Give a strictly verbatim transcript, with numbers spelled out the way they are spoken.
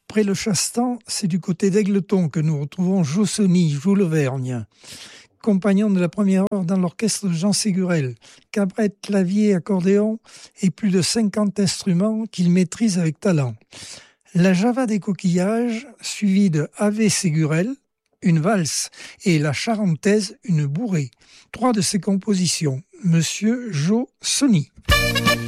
Après le Chastan, c'est du côté d'Égletons que nous retrouvons Jo Sonny, Jules Auvergne, compagnon de la première heure dans l'orchestre de Jean Ségurel, cabrette, clavier, accordéon et plus de cinquante instruments qu'il maîtrise avec talent. La Java des coquillages, suivie de Ave Ségurel, une valse, et la Charentaise, une bourrée. Trois de ses compositions. Monsieur Jo Sonny.